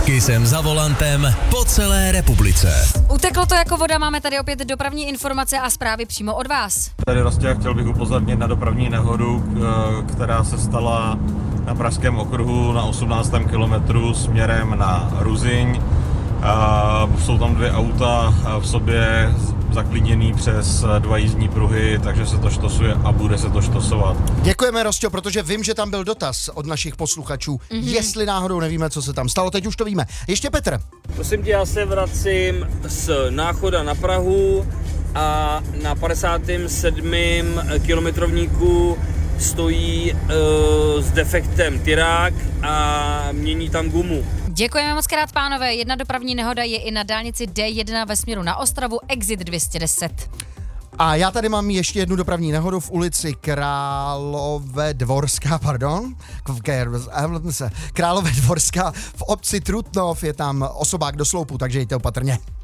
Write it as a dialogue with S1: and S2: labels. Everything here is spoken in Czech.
S1: Kysem za volantem po celé republice.
S2: Uteklo to jako voda, máme tady opět dopravní informace a zprávy přímo od vás.
S3: Tady vlastně chtěl bych upozornit na dopravní nehodu, která se stala na Pražském okruhu na 18. kilometru směrem na Ruzyň. Jsou tam dvě auta v sobě zaklíněný přes dva jízdní pruhy, takže se to štosuje a bude se to štosovat.
S4: Děkujeme, Rostio, protože vím, že tam byl dotaz od našich posluchačů, jestli náhodou nevíme, co se tam stalo, teď už to víme. Ještě Petr.
S5: Prosím tě, já se vracím z Náchoda na Prahu a na 57. kilometrovníku stojí s defektem tyrák a mění tam gumu.
S2: Děkujeme moc krát, pánové. Jedna dopravní nehoda je i na dálnici D1 ve směru na Ostravu, exit 210.
S4: A já tady mám ještě jednu dopravní nehodu v ulici Králové Dvorská v obci Trutnov, je tam osobák do sloupu, takže jděte opatrně.